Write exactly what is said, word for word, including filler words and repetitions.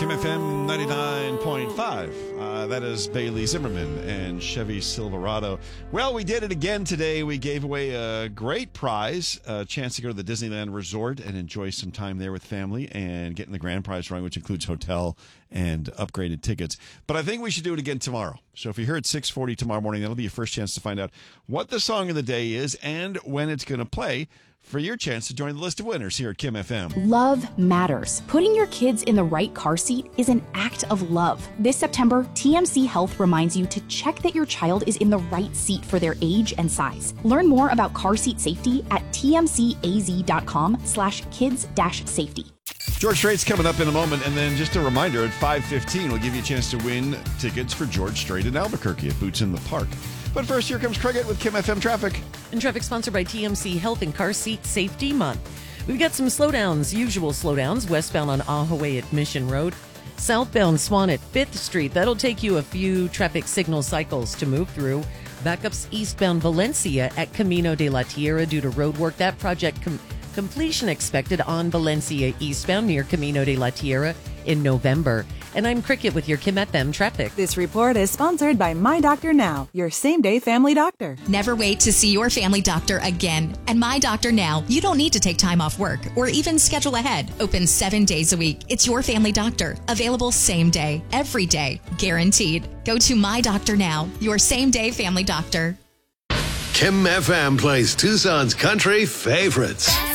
Kim F M ninety-nine point five. Uh, that is Bailey Zimmerman and Chevy Silverado. Well, we did it again today. We gave away a great prize, a chance to go to the Disneyland Resort and enjoy some time there with family and getting the grand prize running, which includes hotel and upgraded tickets. But I think we should do it again tomorrow. So if you're here at six forty tomorrow morning, that'll be your first chance to find out what the song of the day is and when it's going to play, for your chance to join the list of winners here at Kim F M. Love matters. Putting your kids in the right car seat is an act of love. This September, T M C Health reminds you to check that your child is in the right seat for their age and size. Learn more about car seat safety at tmcaz.com slash kids dash safety. George Strait's coming up in a moment, and then just a reminder, at five fifteen, we'll give you a chance to win tickets for George Strait in Albuquerque at Boots in the Park. But first, here comes Cricket with Kim F M Traffic. And traffic sponsored by T M C Health and Car Seat Safety Month. We've got some slowdowns, usual slowdowns, westbound on Ahaway at Mission Road. Southbound Swan at fifth Street. That'll take you a few traffic signal cycles to move through. Backups eastbound Valencia at Camino de la Tierra due to road work. That project com- completion expected on Valencia eastbound near Camino de la Tierra in November. And I'm Cricket with your Kim F M traffic. This report is sponsored by My Doctor Now, your same-day family doctor. Never wait to see your family doctor again. And My Doctor Now, you don't need to take time off work or even schedule ahead. Open seven days a week. It's your family doctor. Available same day, every day, guaranteed. Go to My Doctor Now, your same-day family doctor. Kim F M plays Tucson's country favorites.